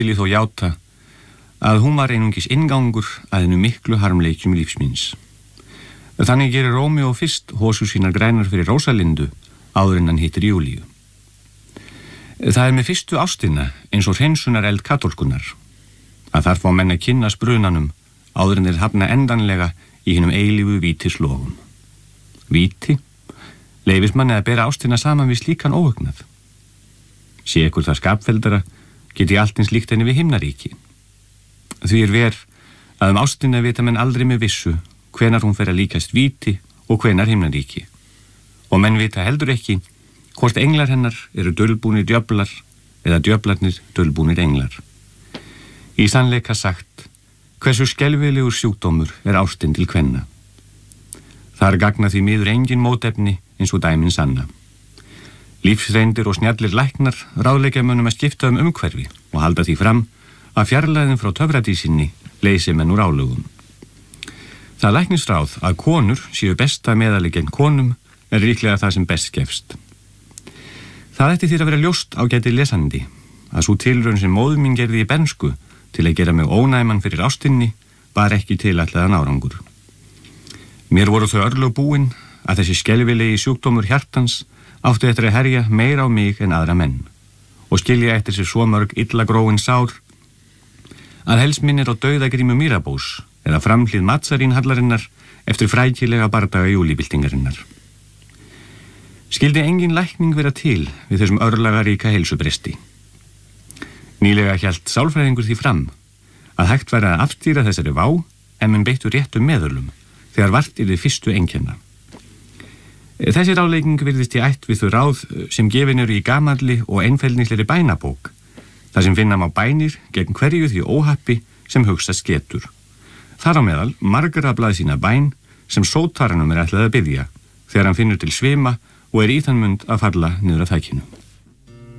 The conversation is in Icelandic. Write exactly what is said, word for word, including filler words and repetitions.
vil ég þó játa að hún var einungis inngangur að hennu miklu harmleikjum lífsmíns. Þannig gerir Rómeó fyrst hósur sínar grænar fyrir Rósalindu áður en hann hittir Júlíu. Það er með fyrstu ástina eins og hreinsunar eld katólskunnar að þar fá menn að kynna sprunanum áður en þeir hafna endanlega í hinum eilífu vítislogum. Víti leifist manni að bera ástina saman við slíkan óhugnað. Sé ykkur það skapfeldara geti allt eins líkt henni við himnaríki. Því er ver að um ástina vita menn aldrei með vissu hvenar hún fer að líkast víti og hvenar himnaríki. Og menn vita heldur ekki hvort englar hennar eru dulbúnir djöflar eða djöflarnir dulbúnir englar. Í sannleika sagt, hversu skelfilegur sjúkdómur er ástin til kvenna. Þar gagna því miður engin mótefni eins og dæmin sanna. Lífsreyndir og snjallir læknar ráðleggja mönnum að skipta um umhverfi og halda því fram að fjarlæðin frá töfradísinni leysi menn úr álögum. Það læknisráð að konur séu besta meðali gegn konum er líklega það sem best gefst. Það ætti þér að vera ljóst á gæti lesandi að svo tilraun sem móður mín gerði í bernsku til að gera mig ónæman fyrir ástinni var ekki tilætlaðan árangur. Mér voru þau örlög búin að þessi skelfilegi sjúkdómur hjartans átti eftir að herja meira á mig en aðra menn og skilja eftir sér svo mörg illa gróin sár að helst minnir á dauðagrímu Mýrabós eða framhlið Matsarín hallarinnar eftir frækilega bardaga júlíbyltingarinnar. Skildi engin lækning vera til við þessum örlagaríka heilsubresti. Nýlega hélt sálfræðingur því fram að hægt væri að afstýra þessari vá ef menn beittu réttum meðölum þegar vart yrði fyrstu einkenna. Þessi ráðlegging virðist í ætt við þau ráð sem gefin eru í gamalli og einfeldnislegri bænabók, þar sem finna má bænir gegn hverju því óhappi sem hugsast getur. Þar á meðal margra blaðsína bæn sem sótaranum er ætlað að biðja þegar hann finnur til svima og er í þann mund að falla niður að þækinu.